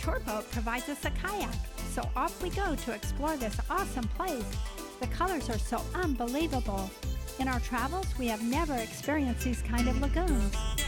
tour boat provides us a kayak, so off we go to explore this awesome place. The colors are so unbelievable. In our travels, we have never experienced these kind of lagoons.